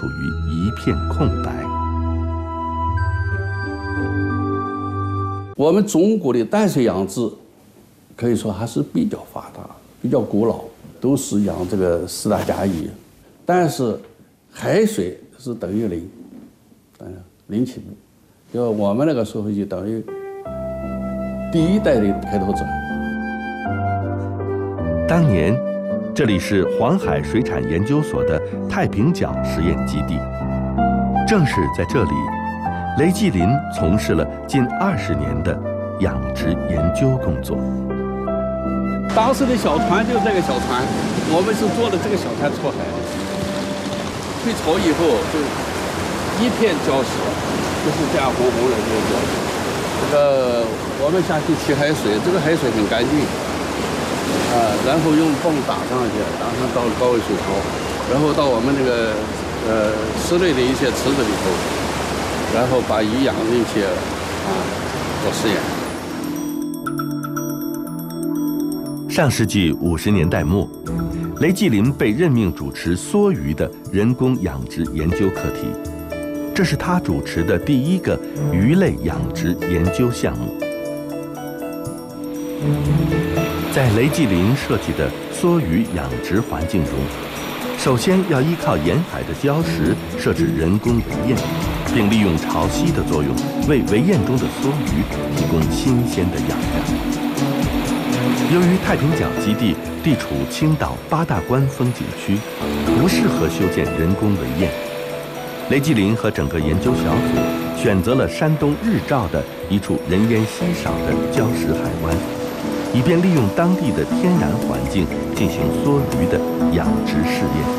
处于一片空白。 我们中国的淡水养殖可以说还是比较发达、比较古老，都是养这个四大家鱼，但是海水是等于零，零起步。就我们那个时候就等于第一代的开拓者。 当年，这里是黄海水产研究所的太平角实验基地。正是在这里，雷继林从事了近20年的养殖研究工作。 当时的小船就是这个小船，我们是坐的这个小船出海，退潮以后就一片礁石，就是这样红红的这个礁石。这个我们下去取海水，这个海水很干净，然后用泵打上去，打上到高位水槽，然后到我们那个室内的一些池子里头，然后把鱼养进去做实验。 上世纪50年代末，雷继林被任命主持梭鱼的人工养殖研究课题，这是他主持的第一个鱼类养殖研究项目。在雷继林设计的梭鱼养殖环境中，首先要依靠沿海的礁石设置人工围堰，并利用潮汐的作用，为围堰中的梭鱼提供新鲜的养料。由于太平角基地地处青岛8大关风景区，不适合修建人工围堰，雷继林和整个研究小组选择了山东日照的一处人烟稀少的礁石海湾，以便利用当地的天然环境进行梭鱼的养殖试验。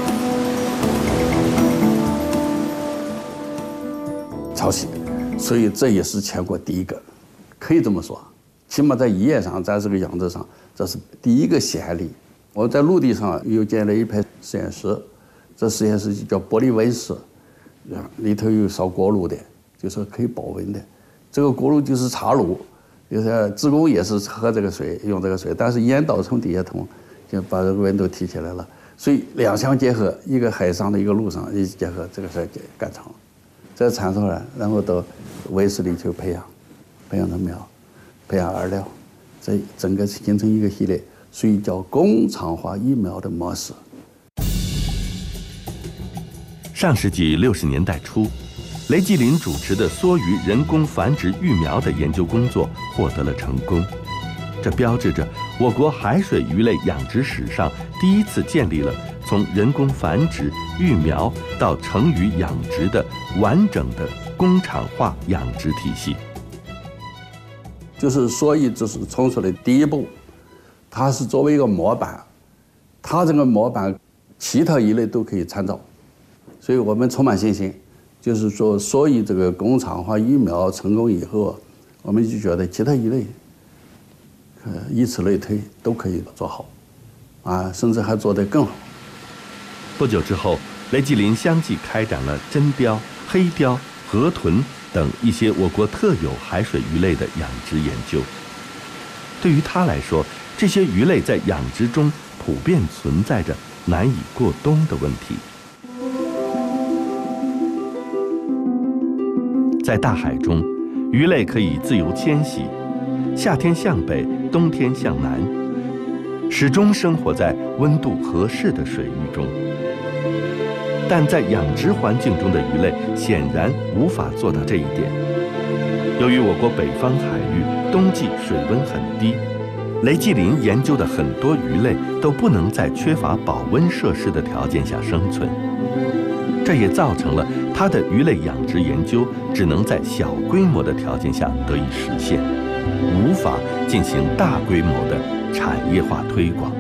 潮汐，所以这也是全国第一个，可以这么说，起码在渔业上，在这个养殖上，这是第一个先例。我在陆地上又建了一排实验室，这实验室就叫玻璃温室，里头有烧锅炉的，就是可以保温的。这个锅炉就是茶炉，就是职工也是喝这个水，用这个水，但是烟道从底下通，就把这个温度提起来了。所以两相结合，一个海上的一个陆上一起结合，这个事儿干成了。这产出来，然后到温室里去培养成苗，培养饵料，这整个形成一个系列，所以叫工厂化育苗的模式。 上世纪60年代初，雷继林主持的梭鱼人工繁殖育苗的研究工作获得了成功，这标志着我国海水鱼类养殖史上第一次建立了从人工繁殖、育苗到成鱼养殖的完整的工厂化养殖体系。 就是梭鱼只是冲出来第一步，它是作为一个模板，它这个模板其他鱼类都可以参照，所以我们充满信心。就是说，梭鱼这个工厂化育苗成功以后，我们就觉得其他鱼类，以此类推都可以做好，甚至还做得更好。 不久之后，雷继林相继开展了真鲷、黑鲷、河豚等一些我国特有海水鱼类的养殖研究。对于他来说，这些鱼类在养殖中普遍存在着难以过冬的问题。在大海中，鱼类可以自由迁徙，夏天向北，冬天向南，始终生活在温度合适的水域中。但在养殖环境中的鱼类显然无法做到这一点。由于我国北方海域冬季水温很低，雷继林研究的很多鱼类都不能在缺乏保温设施的条件下生存，这也造成了他的鱼类养殖研究只能在小规模的条件下得以实现，无法进行大规模的产业化推广。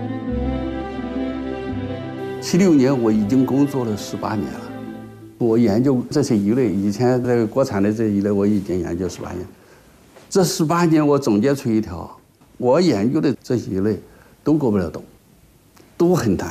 76年我已经工作了18年了，我研究这些鱼类，以前这个国产的这些鱼类我已经研究18年。这18年我总结出一条，我研究的这些鱼类都过不了冬，都很难，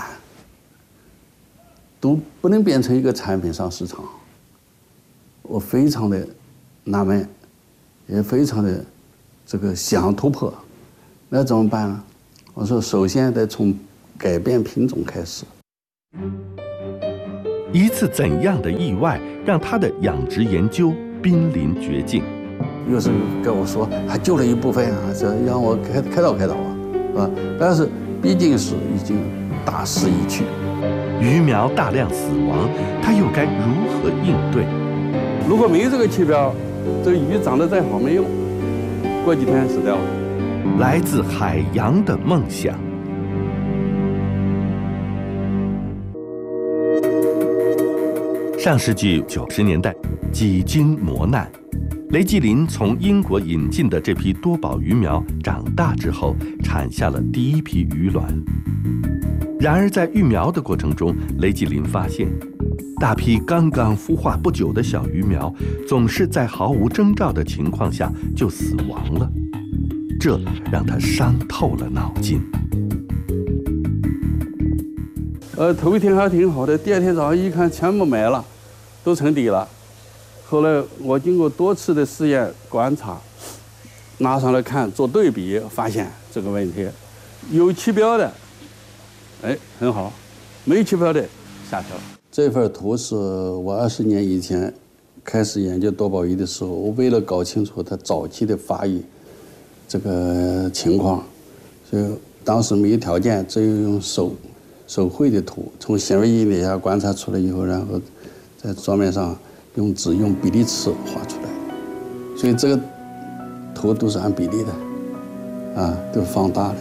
都不能变成一个产品上市场。我非常的纳闷，也非常的这个想突破，那怎么办呢？我说首先得从改变品种开始。 一次怎样的意外让他的养殖研究濒临绝境？ 有时候跟我说还救了一部分啊，这让我开导啊，是吧？但是毕竟是已经大势已去， 鱼苗大量死亡，他又该如何应对？ 如果没有这个气标，这个鱼长得再好没用，过几天死掉了。 来自海洋的梦想。上世纪90年代，几经磨难，雷继林从英国引进的这批多宝鱼苗长大之后，产下了第一批鱼卵。然而，在育苗的过程中，雷继林发现，大批刚刚孵化不久的小鱼苗，总是在毫无征兆的情况下就死亡了，这让他伤透了脑筋。 头一天还挺好的，第二天早上一看，全部没了，都沉底了。后来我经过多次的试验观察，拿上来看做对比，发现这个问题，有气标的，很好；没气标的下去了。这份图是我20年以前开始研究多宝鱼的时候，我为了搞清楚它早期的发育这个情况，所以当时没有条件，只有用手绘的图，从显微镜底下观察出来以后，然后在桌面上用纸用比例尺画出来，所以这个图都是按比例的，都是放大的。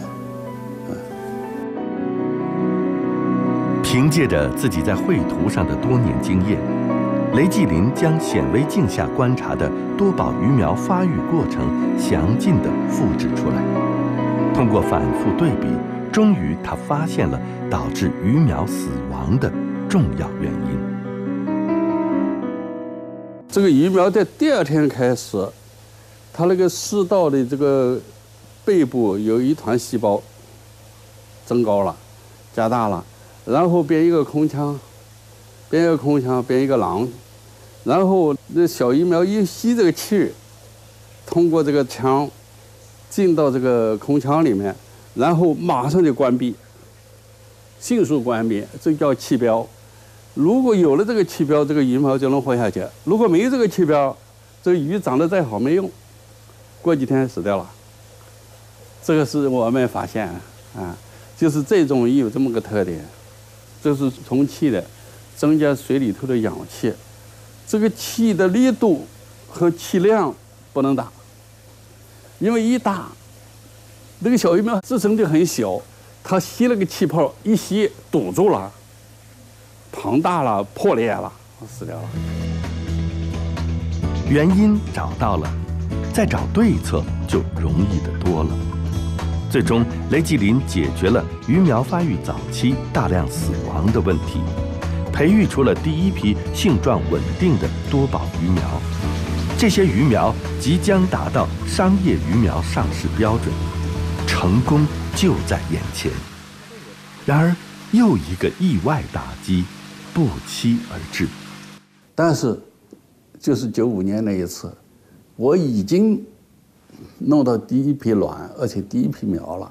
凭借着自己在绘图上的多年经验，雷继林将显微镜下观察的多宝鱼苗发育过程详尽地复制出来。通过反复对比，终于他发现了导致鱼苗死亡的重要原因。 这个鱼苗在第二天开始，它那个食道的这个背部有一团细胞增高了，加大了，然后变一个空腔，变一个囊，然后这小鱼苗一吸这个气，通过这个腔进到这个空腔里面，然后马上就关闭，迅速关闭，这叫气标。如果有了这个气标，这个鱼苗就能活下去；如果没有这个气标，这个鱼长得再好没用，过几天死掉了。这个是我们发现就是这种鱼有这么个特点，这是充气的，增加水里头的氧气。这个气的力度和气量不能大，因为一大，那个小鱼苗自身就很小，它吸了个气泡，一吸堵住了，庞大了，破裂了，死掉了。 原因找到了，再找对策就容易得多了。最终，雷继林解决了鱼苗发育早期大量死亡的问题，培育出了第一批性状稳定的多宝鱼苗。这些鱼苗即将达到商业鱼苗上市标准，成功就在眼前。然而，又一个意外打击不期而至。 但是，就是95年那一次，我已经弄到第一批卵，而且第一批苗了。